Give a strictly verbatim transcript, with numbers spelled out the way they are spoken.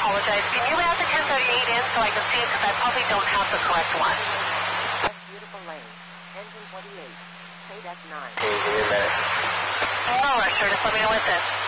apologize. Can you add the ten thirty-eight in so I can see it, because I probably don't have the correct one? West Beautiful Lane, engine twenty-eight, K F nine. Can you give me a minute? Oh, sure. Just let me know what this.